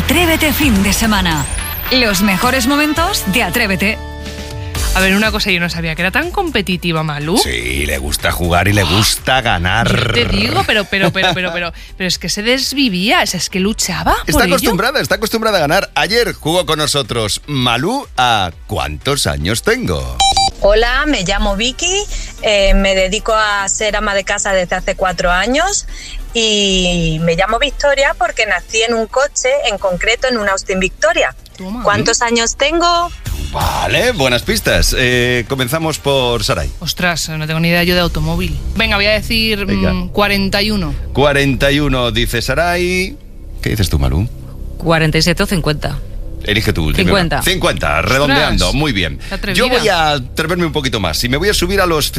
Atrévete fin de semana. Los mejores momentos de Atrévete. A ver, una cosa, yo no sabía que era tan competitiva Malú. Sí, le gusta jugar y le gusta ganar. Yo te digo, pero es que se desvivía, es que luchaba por Está ello. Está acostumbrada a ganar. Ayer jugó con nosotros Malú a ¿cuántos años tengo? Hola, me llamo Vicky, me dedico a ser ama de casa desde hace 4 años y me llamo Victoria porque nací en un coche, en concreto en un Austin Victoria. Toma. ¿Cuántos años tengo? Vale, buenas pistas. Comenzamos por Saray. Ostras, no tengo ni idea yo de automóvil. Venga, voy a decir 41. 41 dice Saray. ¿Qué dices tú, Malú? 47 o 50. Elige tú. 50. 50, redondeando. Muy bien. Yo voy a atreverme un poquito más. Y me voy a subir a los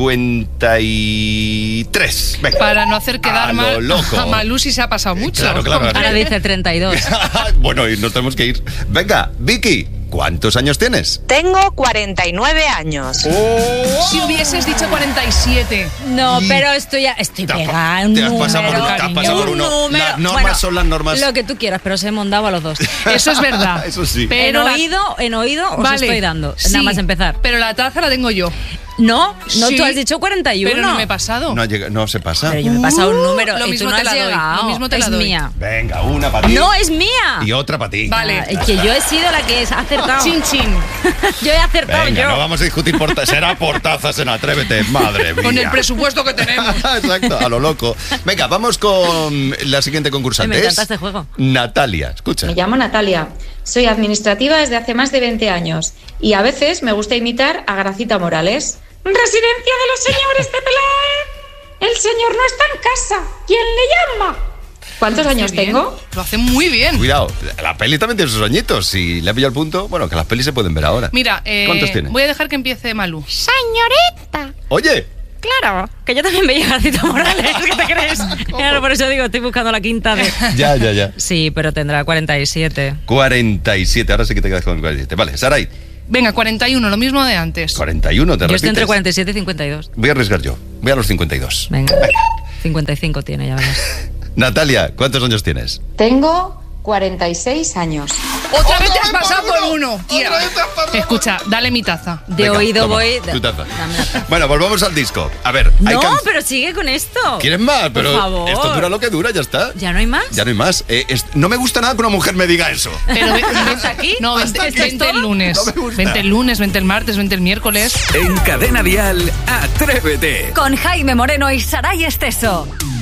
53. Venga. Para no hacer quedar mal loco. a Malú si se ha pasado mucho. Claro. Ahora dice 32. Bueno, y nos tenemos que ir. Venga, Vicky, ¿cuántos años tienes? Tengo 49 años. Si hubieses dicho 47. No, pero estoy pegada. Te has pasado por uno. Las normas son las normas. Lo que tú quieras, pero os he mondado a los dos. Eso es verdad. Eso sí. Pero en oído os Vale. estoy dando. Sí, nada más empezar. Pero la taza la tengo yo. No, Sí, tú has dicho 41. Pero no me he pasado. No se pasa. Pero yo me he pasado un número lo y mismo tú no te has la doy, llegado. lo mismo te la es doy. mía. Venga, una para ti. No, es mía. Y otra para ti. Vale. Que yo he sido la que ha acertado. Chin, chin. Yo he acertado. Venga, yo. no vamos a discutir será por tazas en Atrévete, madre mía. Con el presupuesto que tenemos. Exacto, a lo loco. Venga, vamos con la siguiente concursante. Me encanta este juego. Natalia, escucha. Me llamo Natalia, soy administrativa desde hace más de 20 años y a veces me gusta imitar a Gracita Morales. Residencia de los señores de Peláez. El señor no está en casa. ¿Quién le llama? ¿Cuántos años Bien. tengo? Lo hace muy bien. Cuidado, la peli también tiene sus añitos. Si le ha pillado el punto, bueno, que las pelis se pueden ver ahora. Mira, ¿cuántos tiene? voy a dejar que empiece Malú. Señorita. Oye, Claro, que yo también veía a Gracita Morales. ¿Qué te crees? Claro, por eso digo, estoy buscando la quinta de... ya. Sí, pero tendrá 47. 47, ahora sí que te quedas con 47. Vale, Saray, Venga, 41, lo mismo de antes. 41, te Yo repites. estoy entre 47 y 52. Voy a arriesgar yo, voy a los 52. Venga. 55 tiene, ya verás. Natalia, ¿cuántos años tienes? Tengo 46 años. Otra vez te has pasado por uno. Tía. Escucha, dale mi taza. De Venga, oído toma, voy... tu taza. Dame la taza. Bueno, volvamos al disco. A ver, hay No, pero sigue con esto. ¿Quieres más? Pero Por favor. esto dura lo que dura, ya está. ¿Ya no hay más? Ya no hay más. No me gusta nada que una mujer me diga eso. Pero ¿Hasta aquí? No, ¿Hasta aquí? vente el lunes. No me gusta. Vente el lunes, vente el martes, vente el miércoles. En Cadena Dial, Atrévete. Con Jaime Moreno y Saray Esteso.